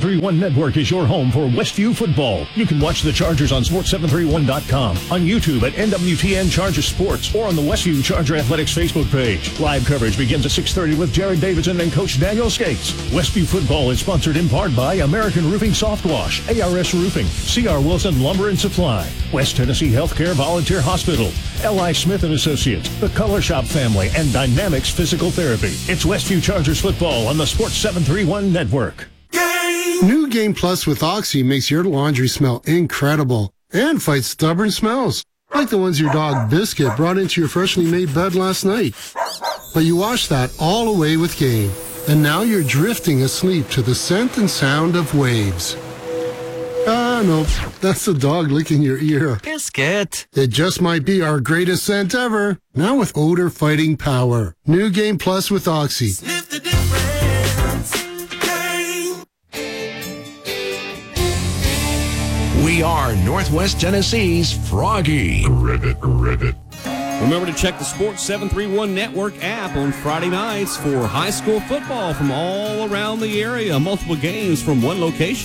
731 Network is your home for Westview football. You can watch the Chargers on Sports731.com, on YouTube at NWTN Chargers Sports, or on the Westview Charger Athletics Facebook page. Live coverage begins at 6:30 with Jared Davidson and Coach Daniel Skates. Westview football is sponsored in part by American Roofing Soft Wash, ARS Roofing, C.R. Wilson Lumber and Supply, West Tennessee Healthcare Volunteer Hospital, L.I. Smith & Associates, the Color Shop family, and Dynamics Physical Therapy. It's Westview Chargers football on the Sports 731 Network. New Game Plus with Oxy makes your laundry smell incredible and fights stubborn smells, like the ones your dog Biscuit brought into your freshly made bed last night. But you wash that all away with Game, and now you're drifting asleep to the scent and sound of waves. No, that's the dog licking your ear. Biscuit. It just might be our greatest scent ever, now with odor-fighting power. New Game Plus with Oxy. Sniff the difference. Game. We are Northwest Tennessee's Froggy. Ribbit. Remember to check the Sports 731 Network app on Friday nights for high school football from all around the area. Multiple games from one location.